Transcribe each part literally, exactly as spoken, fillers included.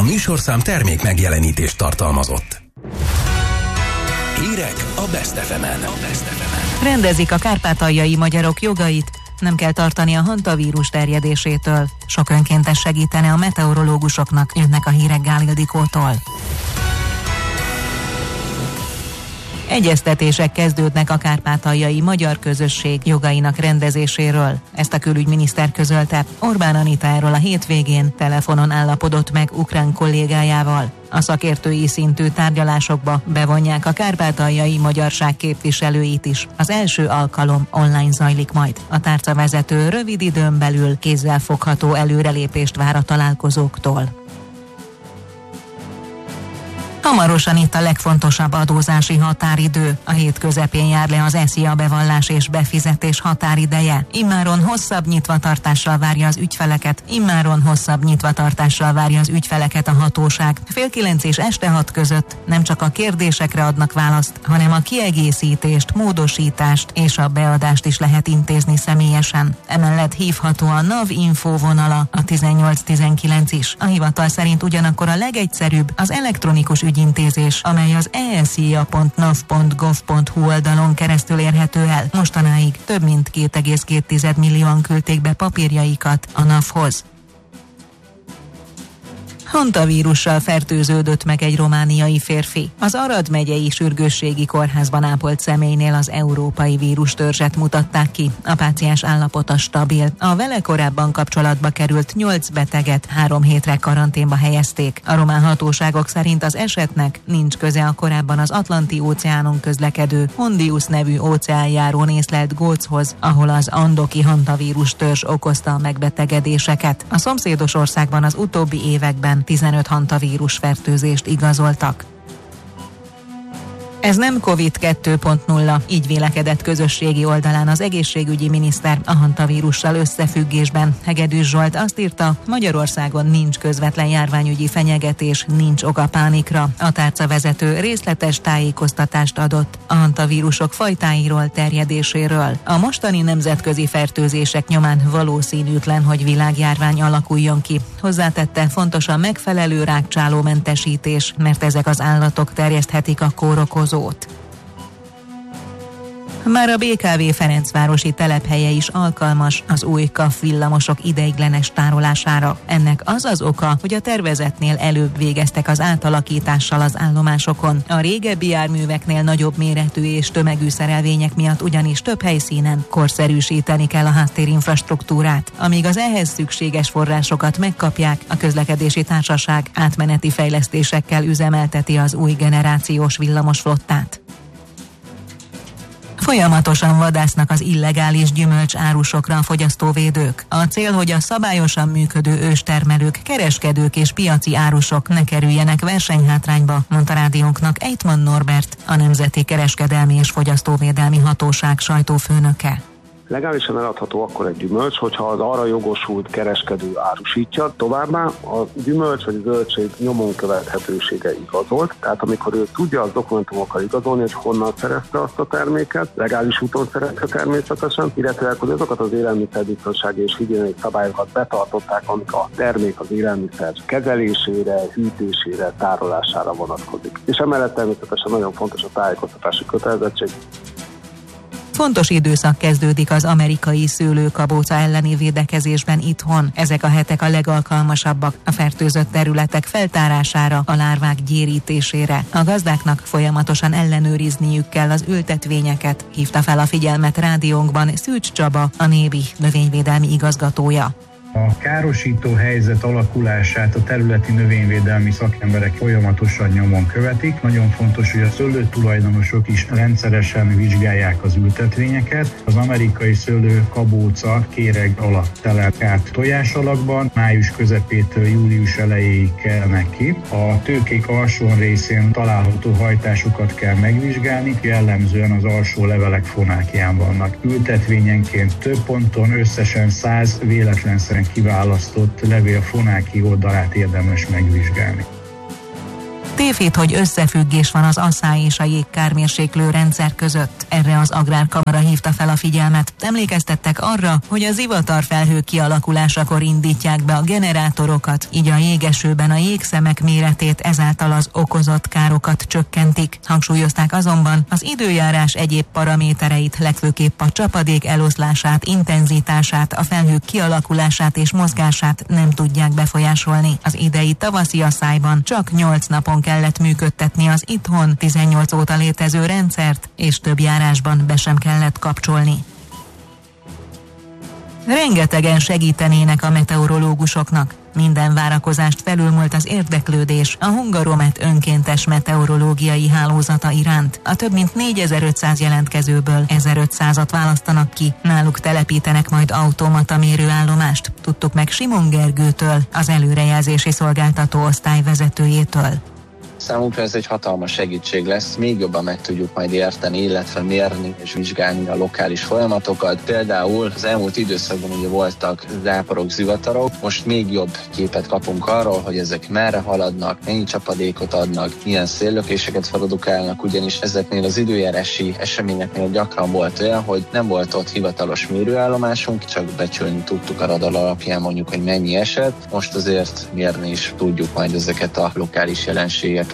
műsorszám termék megjelenítést tartalmazott. Hírek a Best ef emen. Rendezik a kárpátaljai magyarok jogait, nem kell tartani a hantavírus terjedésétől. Sok önkéntes segítene a meteorológusoknak, jönnek a hírek Gál Ildikótól. Egyeztetések kezdődnek a kárpátaljai magyar közösség jogainak rendezéséről. Ezt a külügyminiszter közölte. Orbán Anita erről a hétvégén telefonon állapodott meg ukrán kollégájával. A szakértői szintű tárgyalásokba bevonják a kárpátaljai magyarság képviselőit is. Az első alkalom online zajlik majd. A tárcavezető rövid időn belül kézzelfogható előrelépést vár a találkozóktól. Hamarosan itt a legfontosabb adózási határidő. A hét közepén jár le az é es zé á bevallás és befizetés határideje. Immáron hosszabb nyitvatartással várja az ügyfeleket. Immáron hosszabb nyitvatartással várja az ügyfeleket a hatóság. Fél kilenc és este hat között nem csak a kérdésekre adnak választ, hanem a kiegészítést, módosítást és a beadást is lehet intézni személyesen. Emellett hívható a NAV info vonala, a tizennyolc tizenkilenc is. A hivatal szerint ugyanakkor a legegyszerűbb az elektronikus ügyintézés, amely az e s i a pont nav pont gov pont hu oldalon keresztül érhető el. Mostanáig több mint két egész két millióan küldték be papírjaikat a NAV-hoz. Hantavírussal fertőződött meg egy romániai férfi. Az Arad megyei sürgősségi kórházban ápolt személynél az európai vírustörzset mutatták ki. A páciens állapota stabil. A vele korábban kapcsolatba került nyolc beteget három hétre karanténba helyezték. A román hatóságok szerint az esetnek nincs köze a korábban az Atlanti-óceánon közlekedő Hondius nevű óceánjárón észlelt góchoz, ahol az andoki hantavírus törzs okozta a megbetegedéseket. A szomszédos országban az utóbbi években tizenöt hantavírus fertőzést igazoltak. Ez nem kovid kettő pont nulla, így vélekedett közösségi oldalán az egészségügyi miniszter a hantavírussal összefüggésben. Hegedűs Zsolt azt írta, Magyarországon nincs közvetlen járványügyi fenyegetés, nincs oka pánikra. A tárcavezető részletes tájékoztatást adott a hantavírusok fajtáiról, terjedéséről. A mostani nemzetközi fertőzések nyomán valószínűtlen, hogy világjárvány alakuljon ki. Hozzátette, fontos a megfelelő rákcsálómentesítés, mert ezek az állatok terjeszthetik a kórokozót. Már a bé ká vé Ferencvárosi telephelye is alkalmas az új ká ef villamosok ideiglenes tárolására. Ennek az az oka, hogy a tervezetnél előbb végeztek az átalakítással az állomásokon. A régebbi járműveknél nagyobb méretű és tömegű szerelvények miatt ugyanis több helyszínen korszerűsíteni kell a háttérinfrastruktúrát. Amíg az ehhez szükséges forrásokat megkapják, a közlekedési társaság átmeneti fejlesztésekkel üzemelteti az új generációs villamosflottát. Folyamatosan vadásznak az illegális gyümölcsárusokra a fogyasztóvédők. A cél, hogy a szabályosan működő őstermelők, kereskedők és piaci árusok ne kerüljenek versenyhátrányba, mondta rádiónknak Ejtman Norbert, a Nemzeti Kereskedelmi és Fogyasztóvédelmi Hatóság sajtófőnöke. Legálisan eladható akkor egy gyümölcs, hogyha az arra jogosult kereskedő árusítja. Továbbá a gyümölcs vagy a zöldség nyomon követhetősége igazolt, tehát amikor ő tudja az dokumentumokkal igazolni, hogy honnan szerezte azt a terméket, legális úton szerezte természetesen, illetve hogy azokat az élelmiszerbiztonsági és higiéniai szabályokat betartották, amik a termék az élelmiszer kezelésére, hűtésére, tárolására vonatkozik. És emellett természetesen nagyon fontos a tájékoztatási kötelezettség. Fontos időszak kezdődik az amerikai szőlőkabóca elleni védekezésben itthon. Ezek a hetek a legalkalmasabbak a fertőzött területek feltárására, a lárvák gyérítésére. A gazdáknak folyamatosan ellenőrizniük kell az ültetvényeket, hívta fel a figyelmet rádiónkban Szűcs Csaba, a Nébi növényvédelmi igazgatója. A károsító helyzet alakulását a területi növényvédelmi szakemberek folyamatosan nyomon követik. Nagyon fontos, hogy a szőlőtulajdonosok is rendszeresen vizsgálják az ültetvényeket. Az amerikai szőlőkabóca kéreg alatt telep át tojásalakban, május közepétől július elejéig kelnek ki. A tőkék alsó részén található hajtásokat kell megvizsgálni, jellemzően az alsó levelek fonákján vannak. Ültetvényenként több ponton összesen száz véletlenszerűen kiválasztott levél fonáki oldalát érdemes megvizsgálni. Tévhit, hogy összefüggés van az asszály és a jégkármérséklő rendszer között. Erre az Agrárkamara hívta fel a figyelmet. Emlékeztettek arra, hogy a zivatarfelhők kialakulásakor indítják be a generátorokat, így a jégesőben a jégszemek méretét, ezáltal az okozott károkat csökkentik. Hangsúlyozták azonban, az időjárás egyéb paramétereit, legfőképp a csapadék eloszlását, intenzitását, a felhők kialakulását és mozgását nem tudják befolyásolni. Az idei tavaszi asszályban csak nyolc napon kellett működtetni az itthon tizennyolc óta létező rendszert, és több járásban be sem kellett kapcsolni. Rengetegen segítenének a meteorológusoknak. Minden várakozást felülmúlt az érdeklődés a Hungaromet önkéntes meteorológiai hálózata iránt. A több mint négyezer-ötszáz jelentkezőből ezerötszázat választanak ki, náluk telepítenek majd automata mérőállomást. Tudtuk meg Simon Gergőtől, az előrejelzési szolgáltató osztály vezetőjétől. Számunkra ez egy hatalmas segítség lesz, még jobban meg tudjuk majd érteni, illetve mérni és vizsgálni a lokális folyamatokat. Például az elmúlt időszakban ugye voltak záporok, zivatarok, most még jobb képet kapunk arról, hogy ezek merre haladnak, mennyi csapadékot adnak, milyen széllökéseket produkálnak, ugyanis ezeknél az időjárási eseményeknél gyakran volt olyan, hogy nem volt ott hivatalos mérőállomásunk, csak becsülni tudtuk a radar alapján mondjuk, hogy mennyi esett. Most azért mérni is tudjuk majd ezeket a lokális jelenségeket.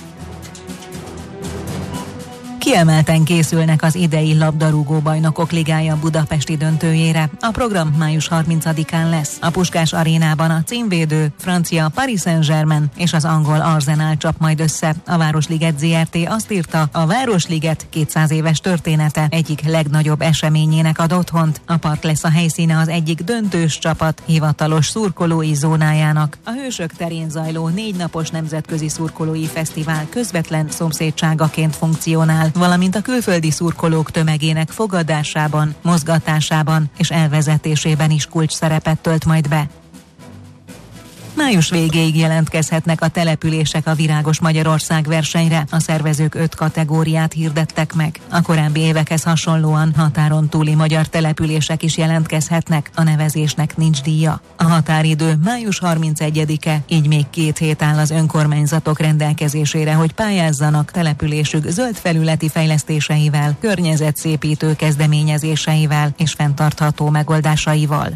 Kiemelten készülnek az idei labdarúgó bajnokok ligája budapesti döntőjére. A program május harmincadikán lesz. A Puskás arénában a címvédő francia Paris Saint-Germain és az angol Arsenal csap majd össze. A Városliget zé er té azt írta, a Városliget kétszáz éves története egyik legnagyobb eseményének ad otthont. A park lesz a helyszíne az egyik döntős csapat hivatalos szurkolói zónájának. A Hősök terén zajló négy napos nemzetközi szurkolói fesztivál közvetlen szomszédságaként funkcionál, valamint a külföldi szurkolók tömegének fogadásában, mozgatásában és elvezetésében is kulcs szerepet tölt majd be. Május végéig jelentkezhetnek a települések a Virágos Magyarország versenyre. A szervezők öt kategóriát hirdettek meg. A korábbi évekhez hasonlóan határon túli magyar települések is jelentkezhetnek, a nevezésnek nincs díja. A határidő május harmincegyedike, így még két hét áll az önkormányzatok rendelkezésére, hogy pályázzanak településük zöld felületi fejlesztéseivel, környezetszépítő kezdeményezéseivel és fenntartható megoldásaival.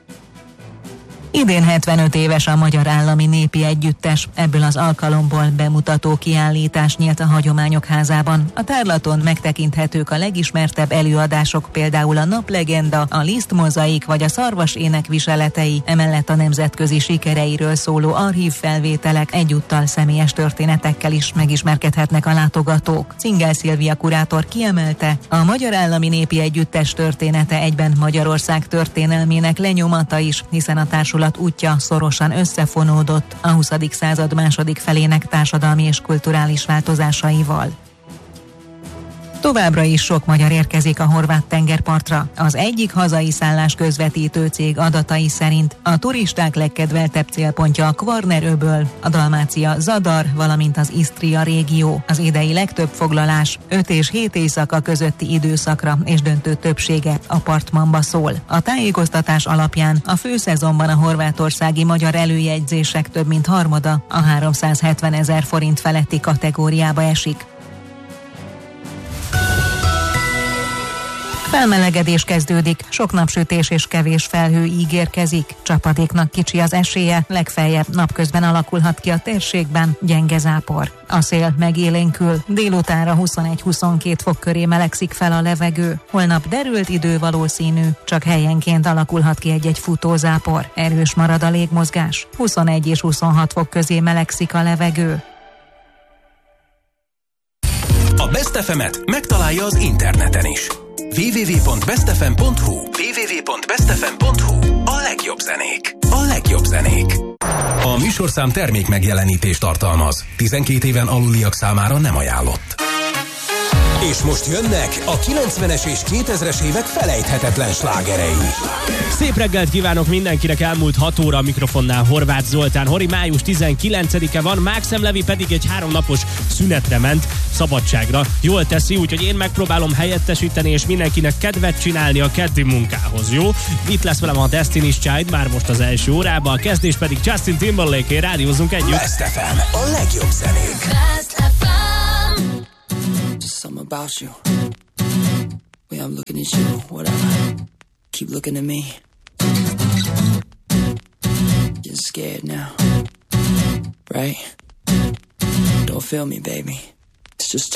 Idén hetvenöt éves a Magyar Állami Népi Együttes. Ebből az alkalomból bemutató kiállítás nyílt a Hagyományok Házában. A tárlaton megtekinthetők a legismertebb előadások, például a Naplegenda, a Lisztmozaik vagy a Szarvas ének viseletei, emellett a nemzetközi sikereiről szóló archív felvételek, egyúttal személyes történetekkel is megismerkedhetnek a látogatók. Cingel Szilvia kurátor kiemelte, a Magyar Állami Népi Együttes története egyben Magyarország történelmének lenyomata is, hiszen a társulat útja szorosan összefonódott a huszadik század második felének társadalmi és kulturális változásaival. Továbbra is sok magyar érkezik a horvát tengerpartra. Az egyik hazai szállás közvetítő cég adatai szerint a turisták legkedveltebb célpontja a Kvarner-öböl, a Dalmácia, Zadar, valamint az Isztria régió. Az idei legtöbb foglalás öt és hét éjszaka közötti időszakra és döntő többsége apartmanba szól. A tájékoztatás alapján a főszezonban a horvátországi magyar előjegyzések több mint harmada a háromszázhetven ezer forint feletti kategóriába esik. Felmelegedés kezdődik, sok napsütés és kevés felhő ígérkezik. Csapadéknak kicsi az esélye, legfeljebb napközben alakulhat ki a térségben gyenge zápor. A szél megélénkül, délutánra huszonegy-huszonkét fok köré melegszik fel a levegő. Holnap derült idő valószínű, csak helyenként alakulhat ki egy-egy futózápor. Erős marad a légmozgás, huszonegy és huszonhat fok közé melegszik a levegő. A Best ef emet megtalálja az interneten is. double-u double-u double-u pont best f m pont h u double-u double-u double-u pont best f m pont h u A legjobb zenék. A legjobb zenék. A műsorszám termék megjelenítést tartalmaz. tizenkét éven aluliak számára nem ajánlott. És most jönnek a kilencvenes és kétezres évek felejthetetlen slágerei. Szép reggelt kívánok mindenkinek, elmúlt hat óra a mikrofonnál Horváth Zoltán. Hori, május tizenkilencedike van, Mákszem Levi pedig egy háromnapos szünetre ment, szabadságra. Jól teszi, úgyhogy én megpróbálom helyettesíteni és mindenkinek kedvet csinálni a keddi munkához, jó? Itt lesz velem a Destiny's Child már most az első órában, a kezdés pedig Justin Timberlake-é, rádiózunk együtt. Best ef em, a legjobb zenék. Best ef em. Just something about you. Way I'm looking at you, whatever. Keep looking at me. Getting scared now, right? Don't feel me, baby. It's just